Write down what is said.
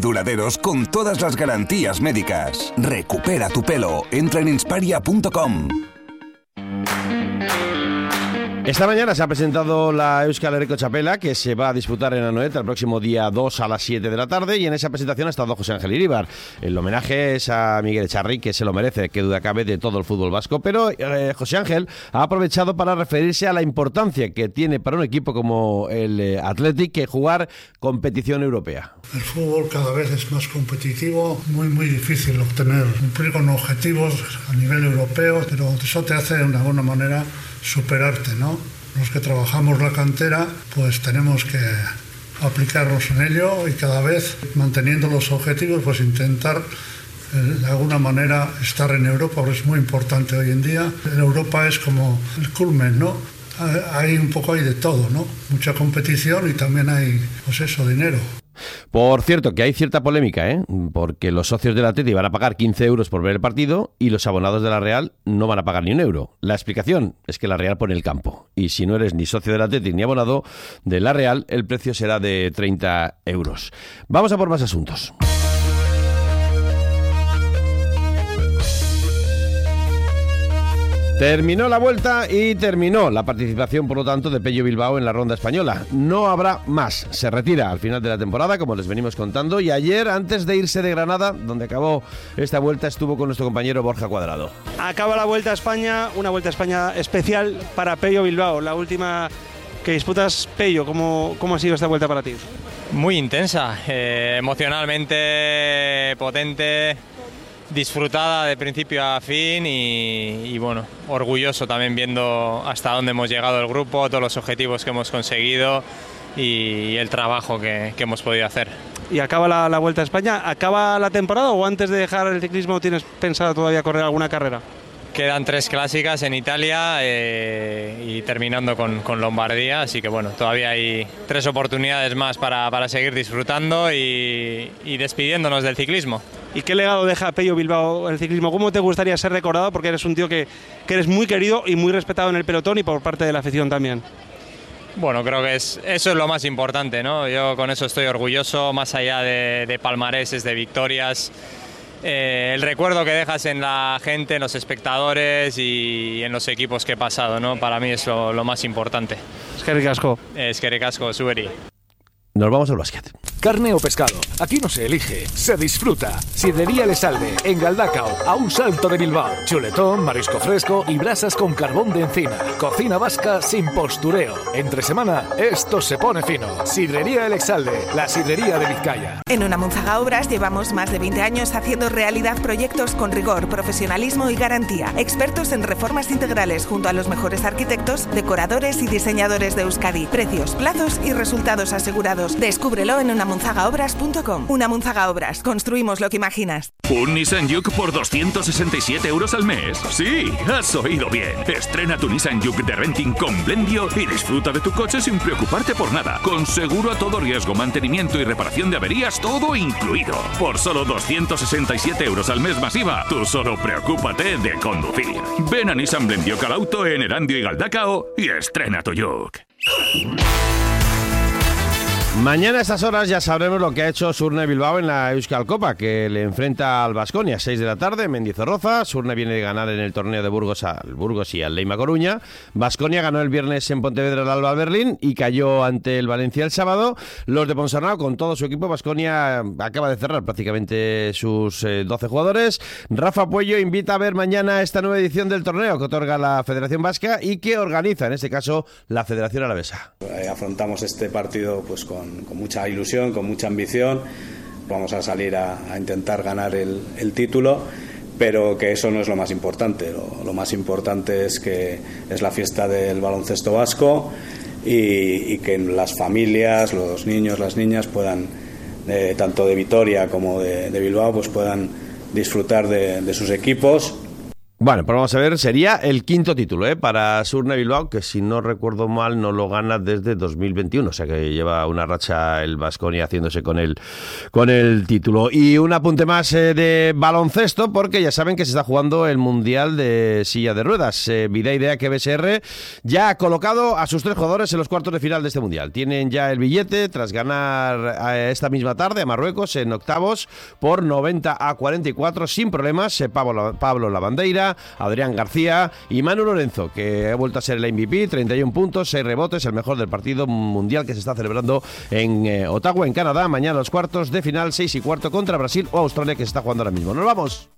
duraderos con todas las garantías médicas. Recupera tu pelo. Entra en insparia.com. Esta mañana se ha presentado la Euskal Herriko Txapela, que se va a disputar en Anoeta el próximo día 2 a las 7 de la tarde, y en esa presentación ha estado José Ángel Iríbar. El homenaje es a Miguel Echarri, que se lo merece, que duda cabe, de todo el fútbol vasco, pero José Ángel ha aprovechado para referirse a la importancia que tiene para un equipo como el Athletic que jugar competición europea. El fútbol cada vez es más competitivo, muy difícil cumplir con objetivos a nivel europeo, pero eso te hace de alguna manera superarte, ¿no? Los que trabajamos la cantera, pues tenemos que aplicarnos en ello y cada vez manteniendo los objetivos, pues intentar de alguna manera estar en Europa, porque es muy importante hoy en día. En Europa es como el culmen, ¿no? Hay un poco de todo, ¿no? Mucha competición y también hay, pues eso, dinero. Por cierto, que hay cierta polémica, porque los socios del Atleti van a pagar 15 euros por ver el partido y los abonados de la Real no van a pagar ni un euro. La explicación es que la Real pone el campo, y si no eres ni socio del Atleti ni abonado de la Real, el precio será de 30 euros. Vamos a por más asuntos. Terminó la vuelta y terminó la participación, por lo tanto, de Pello Bilbao en la ronda española. No habrá más. Se retira al final de la temporada, como les venimos contando, y ayer, antes de irse de Granada, donde acabó esta vuelta, estuvo con nuestro compañero Borja Cuadrado. Acaba la Vuelta a España, una Vuelta a España especial para Pello Bilbao, la última que disputas. Pello, ¿cómo ha sido esta vuelta para ti? Muy intensa, emocionalmente potente, disfrutada de principio a fin y bueno, orgulloso también viendo hasta dónde hemos llegado el grupo, todos los objetivos que hemos conseguido y el trabajo que hemos podido hacer. Y acaba la Vuelta a España. ¿Acaba la temporada o antes de dejar el ciclismo tienes pensado todavía correr alguna carrera? Quedan 3 clásicas en Italia y terminando con Lombardía, así que bueno, todavía hay 3 oportunidades más para seguir disfrutando y despidiéndonos del ciclismo. ¿Y qué legado deja Pello Bilbao el ciclismo? ¿Cómo te gustaría ser recordado? Porque eres un tío que eres muy querido y muy respetado en el pelotón y por parte de la afición también. Bueno, creo que eso es lo más importante, ¿no? Yo con eso estoy orgulloso, más allá de palmareses, de victorias. El recuerdo que dejas en la gente, en los espectadores y en los equipos que he pasado, ¿no? Para mí es lo más importante. Eskerrik asko. Eskerrik asko, Zuberi. Nos vamos al básquet. Carne o pescado, aquí no se elige, se disfruta. Sidrería El Esalde, en Galdacao, a un salto de Bilbao. Chuletón, marisco fresco y brasas con carbón de encina. Cocina vasca sin postureo. Entre semana, esto se pone fino. Sidrería El Esalde, la sidrería de Vizcaya. En Unamúnzaga Obras llevamos más de 20 años haciendo realidad proyectos con rigor, profesionalismo y garantía. Expertos en reformas integrales junto a los mejores arquitectos, decoradores y diseñadores de Euskadi. Precios, plazos y resultados asegurados. Descúbrelo en unamúnzagaobras.com. Unamúnzaga Obras. Construimos lo que imaginas. ¿Un Nissan Juke por 267 euros al mes? Sí, has oído bien. Estrena tu Nissan Juke de renting con Blendio y disfruta de tu coche sin preocuparte por nada. Con seguro a todo riesgo, mantenimiento y reparación de averías, todo incluido. Por solo 267 euros al mes masiva, tú solo preocúpate de conducir. Ven a Nissan Blendio Calauto en Erandio y Galdacao y estrena tu Juke. Mañana a estas horas ya sabremos lo que ha hecho Surne Bilbao en la Euskal Copa, que le enfrenta al Baskonia, 6 de la tarde, en Mendizorroza. Surne viene de ganar en el torneo de Burgos al Burgos y al Leima Coruña. Baskonia ganó el viernes en Pontevedra al Alba Berlín y cayó ante el Valencia el sábado. Los de Ponsarnau, con todo su equipo, Baskonia acaba de cerrar prácticamente sus 12 jugadores. Rafa Puello invita a ver mañana esta nueva edición del torneo que otorga la Federación Vasca y que organiza, en este caso, la Federación Alavesa. Afrontamos este partido pues con mucha ilusión, con mucha ambición. Vamos a salir a intentar ganar el título, pero que eso no es lo más importante. Lo más importante es que es la fiesta del baloncesto vasco y que las familias, los niños, las niñas puedan, tanto de Vitoria como de Bilbao, pues puedan disfrutar de sus equipos. Bueno, pues vamos a ver, sería el quinto título para Surne Bilbao, que si no recuerdo mal no lo gana desde 2021, o sea que lleva una racha el Baskonia haciéndose con el título. Y un apunte más de baloncesto, porque ya saben que se está jugando el Mundial de Silla de Ruedas. Bidaidea que BSR ya ha colocado a sus 3 jugadores en los cuartos de final de este Mundial. Tienen ya el billete tras ganar esta misma tarde a Marruecos en octavos por 90-44 sin problemas. Pablo Lavandeira, Adrián García y Manu Lorenzo, que ha vuelto a ser el MVP, 31 puntos, 6 rebotes, el mejor del partido mundial que se está celebrando en Ottawa, en Canadá. Mañana los cuartos de final, 6:15 contra Brasil o Australia, que se está jugando ahora mismo. ¡Nos vamos!